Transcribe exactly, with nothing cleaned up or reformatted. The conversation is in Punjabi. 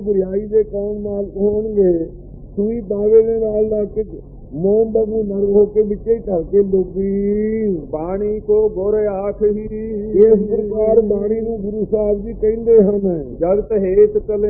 ਬੁਰਾਈ ਦੇ ਕੌਣ ਮਾਲਕ ਹੋਣਗੇ। ਸੂਈ ਬਾਵੇ ਦੇ ਨਾਲ ਲਾ ਕੇ ਮੋਮ ਵਾਂਗੂ ਨਰ ਹੋ ਕੇ ਵਿੱਚੇ ਢਲ ਕੇ ਲੋਕੀ ਬਾਣੀ ਕੋ ਗੁਰ ਆਖ ਹੀ। ਇਸ ਪ੍ਰਕਾਰ ਬਾਣੀ ਨੂੰ ਗੁਰੂ ਸਾਹਿਬ ਜੀ ਕਹਿੰਦੇ ਹਨ। ਜਗਤ ਹੇਤ ਕਲੇ